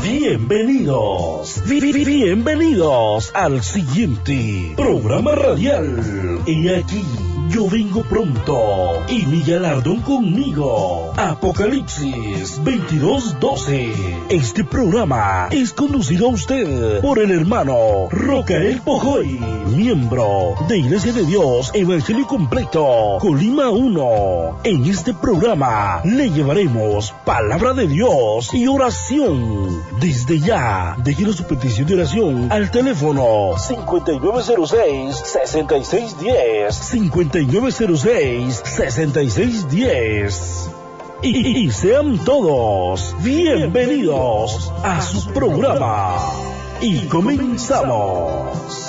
Bienvenidos al siguiente programa radial. Y aquí yo vengo pronto y mi galardón conmigo. Apocalipsis 22:12. Este programa es conducido a usted por el hermano Rocael Pojoy, miembro de Iglesia de Dios Evangelio Completo, Colima 1. En este programa le llevaremos palabra de Dios y oración. Desde ya, déjenos su petición de oración al teléfono 5906-6610. 5906-6610. Y sean todos bienvenidos a su programa. Y comenzamos.